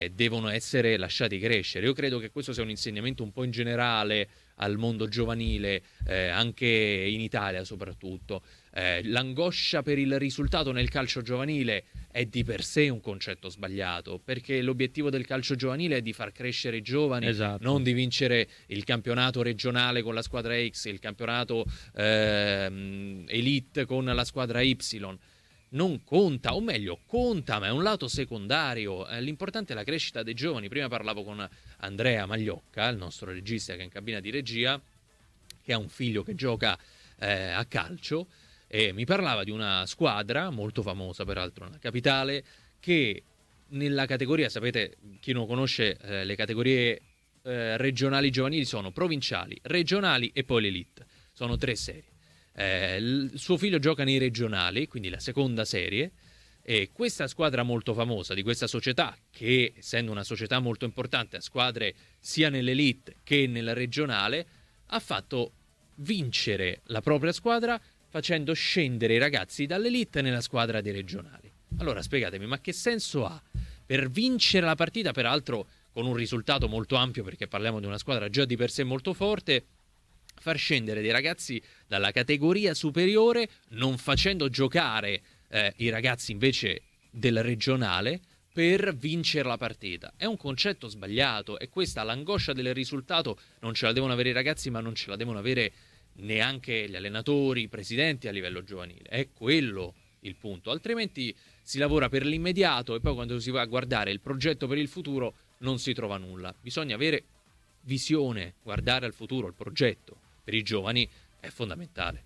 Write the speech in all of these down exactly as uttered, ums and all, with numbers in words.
devono essere lasciati crescere. Io credo che questo sia un insegnamento un po' in generale al mondo giovanile, eh, anche in Italia soprattutto. Eh, l'angoscia per il risultato nel calcio giovanile è di per sé un concetto sbagliato, perché l'obiettivo del calcio giovanile è di far crescere i giovani, Esatto. non di vincere il campionato regionale con la squadra X, il campionato ehm, elite con la squadra Y. Non conta, o meglio, conta, ma è un lato secondario. Eh, l'importante è la crescita dei giovani. Prima parlavo con Andrea Magliocca, il nostro regista che è in cabina di regia, che ha un figlio che gioca eh, a calcio, e mi parlava di una squadra molto famosa, peraltro nella capitale, che nella categoria, sapete, chi non conosce eh, le categorie eh, regionali giovanili sono provinciali, regionali e poi l'elite. Sono tre serie. Eh, il suo figlio gioca nei regionali, quindi la seconda serie, e questa squadra molto famosa di questa società, che essendo una società molto importante ha squadre sia nell'elite che nella regionale, ha fatto vincere la propria squadra facendo scendere i ragazzi dall'elite nella squadra dei regionali. Allora spiegatemi, ma che senso ha per vincere la partita, peraltro con un risultato molto ampio, perché parliamo di una squadra già di per sé molto forte, far scendere dei ragazzi dalla categoria superiore, non facendo giocare eh, i ragazzi invece del regionale per vincere la partita? È un concetto sbagliato, e questa l'angoscia del risultato non ce la devono avere i ragazzi, ma non ce la devono avere neanche gli allenatori, i presidenti a livello giovanile. È quello il punto, altrimenti si lavora per l'immediato e poi quando si va a guardare il progetto per il futuro non si trova nulla. Bisogna avere visione, guardare al futuro, il progetto per i giovani è fondamentale.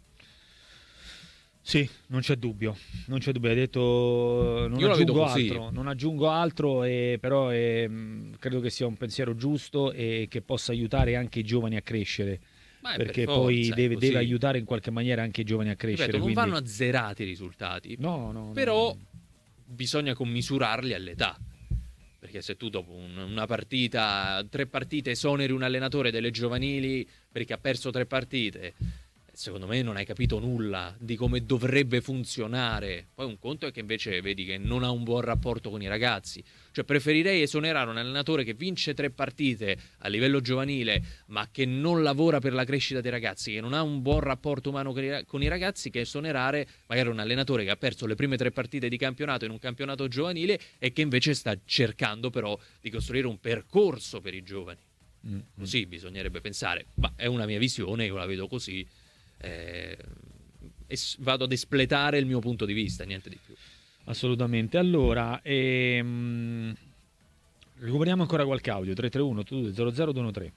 Sì, non c'è dubbio, non c'è dubbio, hai detto, non Io la vedo aggiungo così. altro, non aggiungo altro, e, però è, credo che sia un pensiero giusto e che possa aiutare anche i giovani a crescere, Ma è perché per forza, poi è deve, così. deve aiutare in qualche maniera anche i giovani a crescere. Ripeto, non quindi... vanno azzerati i risultati, No, no, però no. bisogna commisurarli all'età. Perché se tu dopo un, una partita, tre partite, esoneri un allenatore delle giovanili perché ha perso tre partite, secondo me non hai capito nulla di come dovrebbe funzionare. Poi un conto è che invece vedi che non ha un buon rapporto con i ragazzi. Cioè preferirei esonerare un allenatore che vince tre partite a livello giovanile ma che non lavora per la crescita dei ragazzi, che non ha un buon rapporto umano con i ragazzi, che esonerare magari un allenatore che ha perso le prime tre partite di campionato in un campionato giovanile e che invece sta cercando però di costruire un percorso per i giovani. Mm-hmm. Così bisognerebbe pensare. Ma è una mia visione, io la vedo così. Eh, e vado ad espletare il mio punto di vista, niente di più. Assolutamente. Allora ehm, recuperiamo ancora qualche audio. Tre tre uno zero zero due uno tre.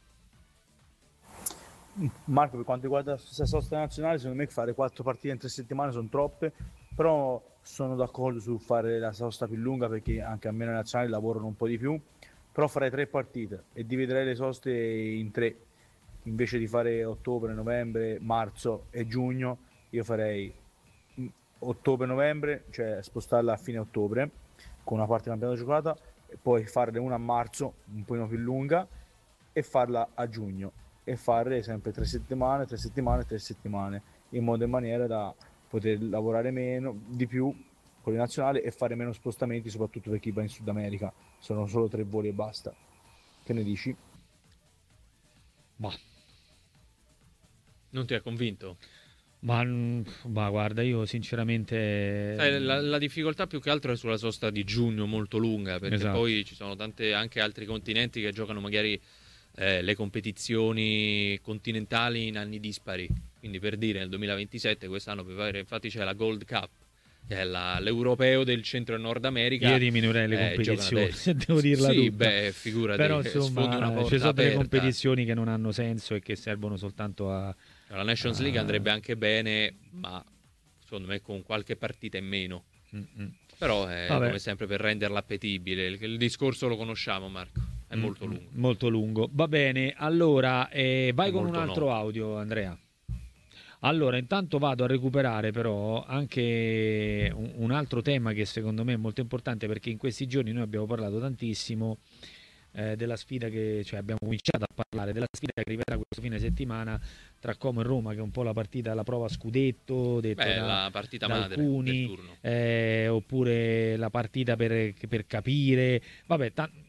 Marco, per quanto riguarda la sosta nazionale, secondo me fare quattro partite in tre settimane sono troppe, però sono d'accordo su fare la sosta più lunga, perché anche a me nelle nazionali lavorano un po' di più, però farei tre partite e dividerei le soste in tre. Invece di fare ottobre, novembre, marzo e giugno, io farei ottobre-novembre, cioè spostarla a fine ottobre con una parte di campionato giocata, e poi farne una a marzo un po' più lunga e farla a giugno, e fare sempre tre settimane, tre settimane, tre settimane, in modo e maniera da poter lavorare meno, di più con le nazionali e fare meno spostamenti, soprattutto per chi va in Sud America. Sono solo tre voli e basta. Che ne dici? Bah. Non ti ha convinto? Ma, ma guarda, io sinceramente... Sai, la, la difficoltà più che altro è sulla sosta di giugno molto lunga, perché esatto. poi ci sono tante anche altri continenti che giocano magari eh, le competizioni continentali in anni dispari. Quindi per dire, nel duemilaventisette quest'anno infatti c'è la Gold Cup, che è la, l'europeo del centro e nord America. Io diminuirei le competizioni, eh, se devo dirla sì, tutta. beh, figurati, però insomma ci sono delle competizioni che non hanno senso e che servono soltanto a... La Nations League andrebbe anche bene, ma secondo me con qualche partita in meno. Mm-mm. Però è Vabbè. come sempre per renderla appetibile. Il, il discorso lo conosciamo, Marco, è Mm-mm. molto lungo. Molto lungo. Va bene, allora eh, vai è con un altro no. audio, Andrea. Allora, intanto vado a recuperare però anche un, un altro tema che secondo me è molto importante, perché in questi giorni noi abbiamo parlato tantissimo eh, della sfida che, cioè abbiamo cominciato a parlare della sfida che arriverà questo fine settimana tra Como e Roma, che è un po' la partita, la prova scudetto, detto Beh, da, la partita da madre alcuni, del turno. Eh, oppure la partita per, per capire, vabbè, t-